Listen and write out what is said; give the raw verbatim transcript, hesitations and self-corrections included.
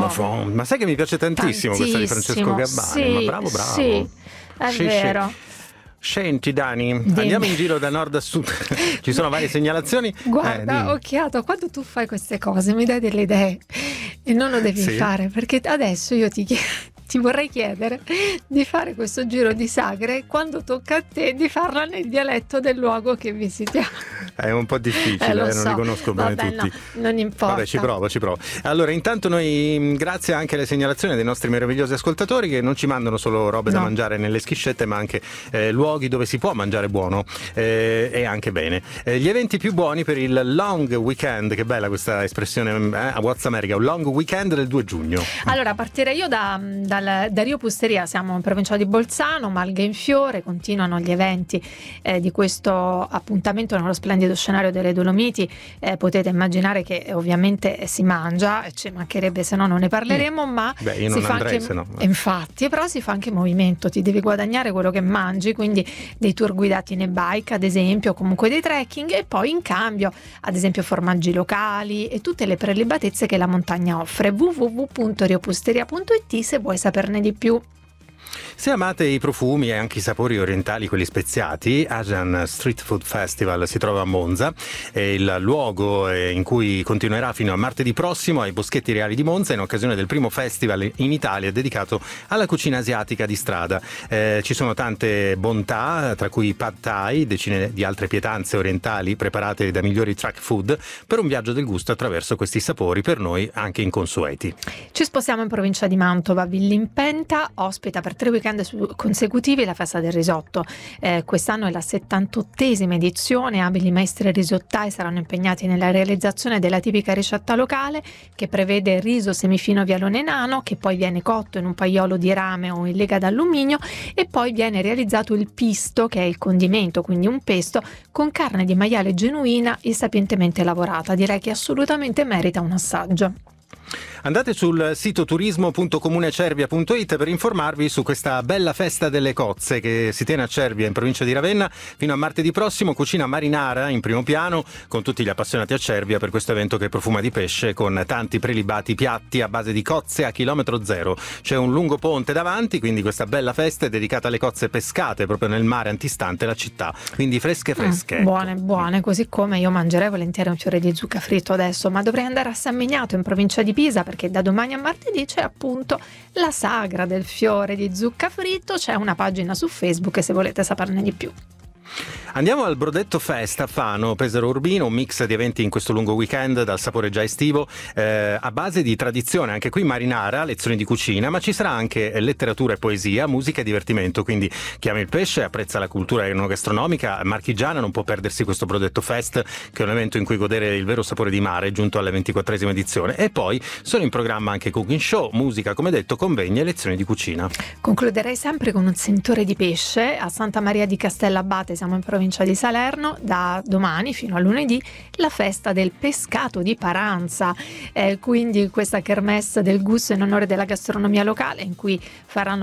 Fond. Ma sai che mi piace tantissimo, tantissimo. questa di Francesco Gabbani? Sì, Ma bravo, bravo. Sì, è sì, vero. Sì. Senti Dani, Dimmi. Andiamo in giro da nord a sud. Ci sono varie segnalazioni. Guarda, eh, occhiato, quando tu fai queste cose mi dai delle idee e non lo devi sì. fare, perché adesso io ti chiedo, ti vorrei chiedere di fare questo giro di sagre quando tocca a te di farla nel dialetto del luogo che visitiamo. È un po' difficile, eh, lo eh, so. non li conosco bene Vabbè, tutti. No, non importa. Vabbè, ci provo, ci provo. Allora, intanto noi, grazie anche alle segnalazioni dei nostri meravigliosi ascoltatori che non ci mandano solo robe no. da mangiare nelle schiscette, ma anche eh, luoghi dove si può mangiare buono eh, e anche bene. Eh, gli eventi più buoni per il long weekend, che bella questa espressione eh, a What's America, un long weekend del due giugno. Allora, partirei io da, dal, da Rio Pusteria, siamo in provincia di Bolzano, Malga in fiore, continuano gli eventi eh, di questo appuntamento nello splendido scenario delle Dolomiti. Eh, potete immaginare che eh, ovviamente si mangia, ci mancherebbe, se no non ne parleremo, mm. ma Beh, io si non fa andrei, anche, se no. infatti, però si fa anche movimento, ti devi guadagnare quello che mangi, quindi dei tour guidati in e-bike ad esempio, comunque dei trekking, e poi in cambio ad esempio formaggi locali e tutte le prelibatezze che la montagna offre. w w w punto riopusteria punto i t se vuoi saperne di più. Se amate i profumi e anche i sapori orientali, quelli speziati, Asian Street Food Festival si trova a Monza, è il luogo in cui continuerà fino a martedì prossimo ai Boschetti Reali di Monza in occasione del primo festival in Italia dedicato alla cucina asiatica di strada. Eh, ci sono tante bontà, tra cui pad thai, decine di altre pietanze orientali preparate dai migliori track food per un viaggio del gusto attraverso questi sapori per noi anche inconsueti. Ci spostiamo in provincia di Mantova. Villimpenta ospita per tre weekend consecutivi la festa del risotto. Eh, quest'anno è la settantottesima edizione. Abili maestri risottai saranno impegnati nella realizzazione della tipica ricetta locale, che prevede riso semifino vialone nano, che poi viene cotto in un paiolo di rame o in lega d'alluminio, e poi viene realizzato il pisto, che è il condimento, quindi un pesto con carne di maiale genuina e sapientemente lavorata. Direi che assolutamente merita un assaggio. Andate sul sito turismo punto comunecervia punto it per informarvi su questa bella festa delle cozze che si tiene a Cervia in provincia di Ravenna fino a martedì prossimo. Cucina marinara in primo piano con tutti gli appassionati a Cervia per questo evento che profuma di pesce, con tanti prelibati piatti a base di cozze a chilometro zero. C'è un lungo ponte davanti, quindi questa bella festa è dedicata alle cozze pescate proprio nel mare antistante la città, quindi fresche fresche. Mm, buone, buone, così come io mangerei volentieri un fiore di zucca fritto adesso, ma dovrei andare a San Miniato in provincia di Pisa, perché da domani a martedì c'è appunto la sagra del fiore di zucca fritto. C'è una pagina su Facebook se volete saperne di più. Andiamo al Brodetto Fest a Fano, Pesaro Urbino, un mix di eventi in questo lungo weekend dal sapore già estivo, eh, a base di tradizione, anche qui marinara, lezioni di cucina, ma ci sarà anche letteratura e poesia, musica e divertimento, quindi chi ama il pesce, apprezza la cultura enogastronomica marchigiana, non può perdersi questo Brodetto Fest, che è un evento in cui godere il vero sapore di mare, giunto alla ventiquattresima edizione. E poi sono in programma anche cooking show, musica, come detto, convegni e lezioni di cucina. Concluderei sempre con un sentore di pesce a Santa Maria di Castellabate, siamo in provincia di Salerno. Da domani fino a lunedì la festa del pescato di Paranza, eh, quindi questa kermesse del gusto in onore della gastronomia locale, in cui faranno